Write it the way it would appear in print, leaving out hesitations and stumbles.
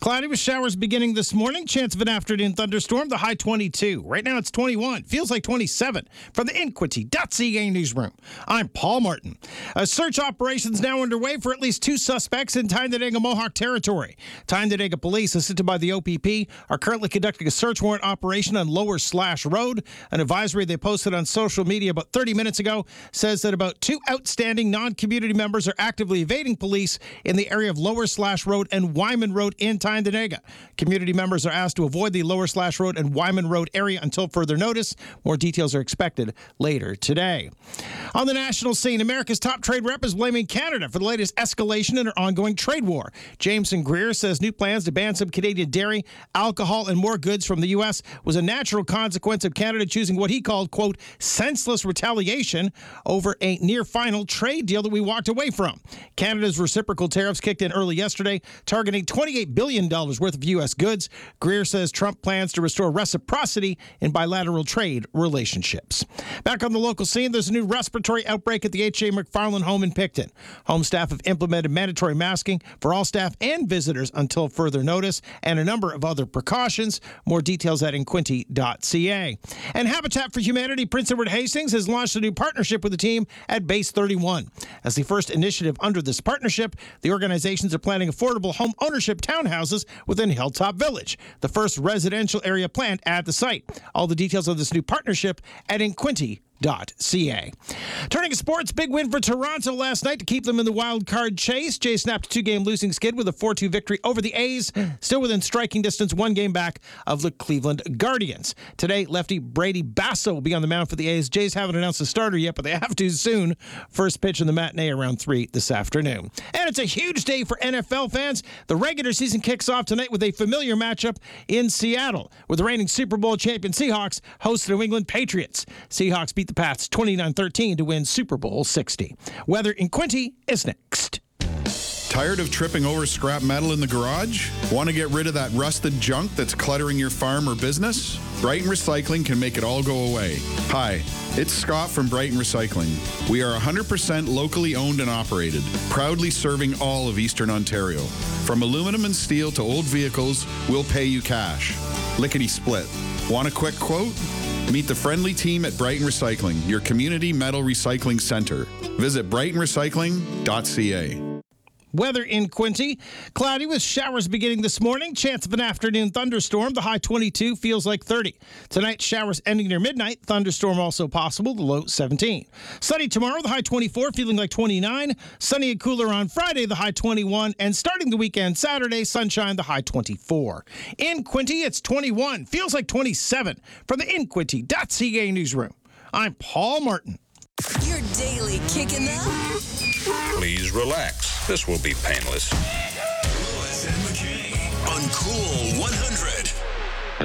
Cloudy with showers beginning this morning. Chance of an afternoon thunderstorm. The high 22. Right now it's 21. Feels like 27. From the Inquity.ca newsroom, I'm Paul Martin. A search operation is now underway for at least 2 suspects in Tyndallega Mohawk territory. Tyndallega police, assisted by the OPP, are currently conducting a search warrant operation on Lower Slash Road. An advisory they posted on social media about 30 minutes ago says that about 2 outstanding non-community members are actively evading police in the area of Lower Slash Road and Wyman Road in Tyndallega. Community members are asked to avoid the Lower Slash Road and Wyman Road area until further notice. More details are expected later today. On the national scene, America's top trade rep is blaming Canada for the latest escalation in our ongoing trade war. Jameson Greer says new plans to ban some Canadian dairy, alcohol, and more goods from the U.S. was a natural consequence of Canada choosing what he called, quote, senseless retaliation over a near-final trade deal that we walked away from. Canada's reciprocal tariffs kicked in early yesterday, targeting $28 billion worth of U.S. goods. Greer says Trump plans to restore reciprocity in bilateral trade relationships. Back on the local scene, there's a new respiratory outbreak at the H.A. McFarland home in Picton. Home staff have implemented mandatory masking for all staff and visitors until further notice, and a number of other precautions. More details at inquinty.ca. And Habitat for Humanity Prince Edward Hastings has launched a new partnership with the team at Base 31. As the first initiative under this partnership, the organizations are planning affordable home ownership townhouses within Hilltop Village, the first residential area planned at the site. All the details of this new partnership at inquinty.ca. Turning to sports, big win for Toronto last night to keep them in the wild card chase. Jay snapped a 2-game losing skid with a 4-2 victory over the A's, still within striking distance, 1 game back of the Cleveland Guardians. Today, lefty Brady Basso will be on the mound for the A's. Jays haven't announced a starter yet, but they have to soon. First pitch in the matinee around 3 this afternoon. And it's a huge day for NFL fans. The regular season kicks off tonight with a familiar matchup in Seattle, where the reigning Super Bowl champion Seahawks host the New England Patriots. Seahawks beat the Pats 29-13 to win Super Bowl 60. Weather in Quinty is next. Tired of tripping over scrap metal in the garage? Want to get rid of that rusted junk that's cluttering your farm or business? Brighton Recycling can make it all go away. Hi, it's Scott from Brighton Recycling. We are 100% locally owned and operated, proudly serving all of Eastern Ontario. From aluminum and steel to old vehicles, we'll pay you cash. Lickety split. Want a quick quote? Meet the friendly team at Brighton Recycling, your community metal recycling center. Visit brightonrecycling.ca. Weather in Quinty, cloudy with showers beginning this morning. Chance of an afternoon thunderstorm. The high 22, feels like 30. Tonight, showers ending near midnight. Thunderstorm also possible. The low 17. Sunny tomorrow. The high 24, feeling like 29. Sunny and cooler on Friday. The high 21. And starting the weekend Saturday, sunshine. The high 24. In Quinty, it's 21. Feels like 27. From the Inquinty.ca newsroom, I'm Paul Martin. Your daily kick in the... Please relax. This will be painless. Lewis and McKay on Cool 100.